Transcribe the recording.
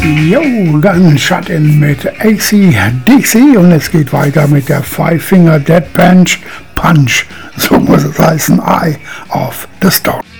Jo, dann Shut-In mit AC/DC und es geht weiter mit der Five Finger Death Punch, so muss es heißen, Eye of the Storm.